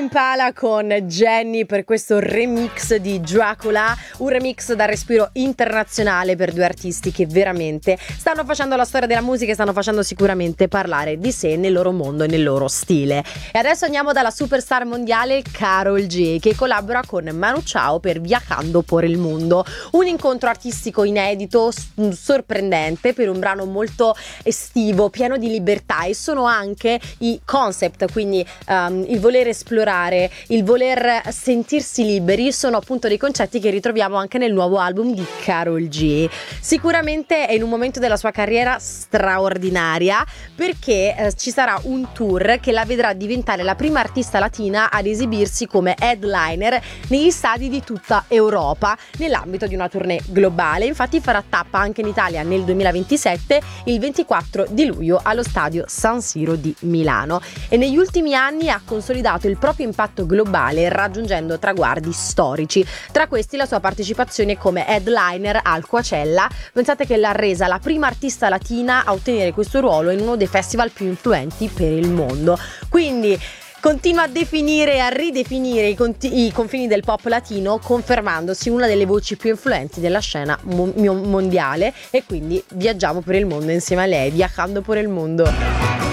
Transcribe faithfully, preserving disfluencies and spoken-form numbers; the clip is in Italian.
Impala con Jenny per questo remix di Dracula, un remix dal respiro internazionale per due artisti che veramente stanno facendo la storia della musica e stanno facendo sicuramente parlare di sé nel loro mondo e nel loro stile. E adesso andiamo dalla superstar mondiale Karol G, che collabora con Manu Chao per Viajando por el Mundo, un incontro artistico inedito, sorprendente per un brano molto estivo, pieno di libertà, e sono anche i concept, quindi um, il voler esplorare, il voler sentirsi liberi, sono appunto dei concetti che ritroviamo anche nel nuovo album di Karol G. Sicuramente è in un momento della sua carriera straordinaria, perché eh, ci sarà un tour che la vedrà diventare la prima artista latina ad esibirsi come headliner negli stadi di tutta Europa nell'ambito di una tournée globale. Infatti farà tappa anche in Italia nel duemilaventisette, il ventiquattro di luglio allo stadio San Siro di Milano, e negli ultimi anni ha consolidato il proprio impatto globale raggiungendo traguardi storici. Tra questi la sua partecipazione come headliner al Coachella. Pensate che l'ha resa la prima artista latina a ottenere questo ruolo in uno dei festival più influenti per il mondo. Quindi continua a definire e a ridefinire i, conti- i confini del pop latino, confermandosi una delle voci più influenti della scena mo- mondiale, e quindi viaggiamo per il mondo insieme a lei, Viajando por el Mundo.